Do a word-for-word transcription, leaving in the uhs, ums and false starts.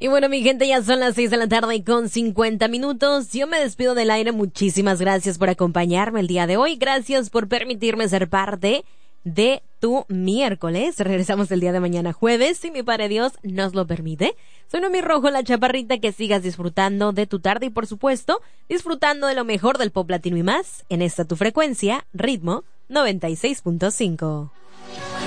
Y bueno, mi gente, ya son las seis de la tarde con cincuenta minutos. Yo me despido del aire. Muchísimas gracias por acompañarme el día de hoy. Gracias por permitirme ser parte de tu miércoles. Regresamos el día de mañana jueves, si mi Padre Dios nos lo permite. Soy Nomi Rojo, la chaparrita, que sigas disfrutando de tu tarde y, por supuesto, disfrutando de lo mejor del pop latino y más en esta tu frecuencia, Ritmo noventa y seis punto cinco.